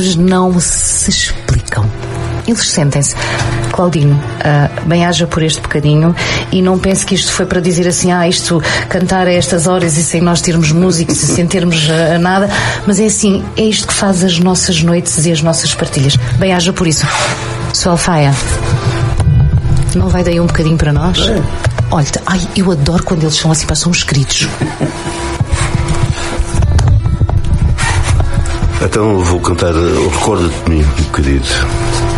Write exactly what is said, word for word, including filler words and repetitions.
não se explicam. Eles sentem-se. Claudinho, uh, bem-aja por este bocadinho e não pense que isto foi para dizer assim, ah, isto, cantar a estas horas e sem nós termos músicos e sem termos uh, nada, mas é assim, é isto que faz as nossas noites e as nossas partilhas. Bem-aja por isso. Sua Alfaia, não vai daí um bocadinho para nós? É. Olha, ai, eu adoro quando eles são assim, para são escritos. Então vou cantar o Recorda-te de Mim, querido.